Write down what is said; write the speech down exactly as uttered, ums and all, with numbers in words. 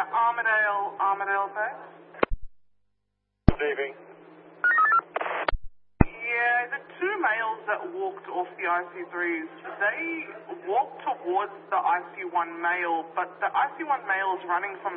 Armadale, Armadale Bay. Receiving. Yeah, the two males that walked off the I C threes, they walked towards the I C one male, but the I C one male is running from